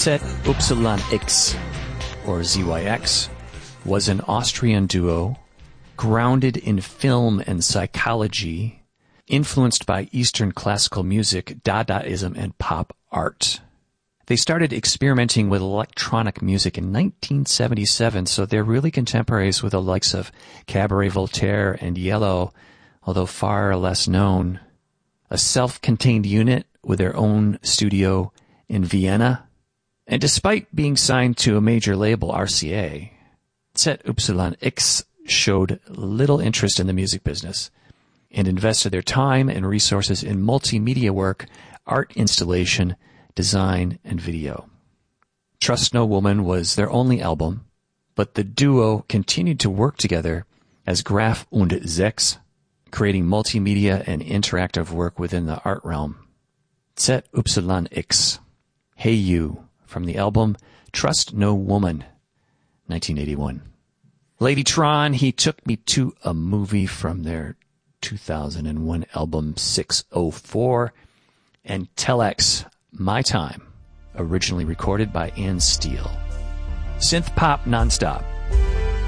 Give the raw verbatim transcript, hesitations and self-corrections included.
Z Y X, or Z Y X, was an Austrian duo grounded in film and psychology, influenced by Eastern classical music, Dadaism, and pop art. They started experimenting with electronic music in nineteen seventy-seven, so they're really contemporaries with the likes of Cabaret Voltaire and Yellow, although far less known. A self-contained unit with their own studio in Vienna. And despite being signed to a major label, R C A, Z Y X showed little interest in the music business and invested their time and resources in multimedia work, art installation, design, and video. Trust No Woman was their only album, but the duo continued to work together as Graf und Sechs, creating multimedia and interactive work within the art realm. Z Y X, Hey You, from the album Trust No Woman, nineteen eighty-one. Ladytron, He Took Me to a Movie, from their two thousand one album six oh four, and Telex, My Time, originally recorded by Ann Steele. Synth pop nonstop.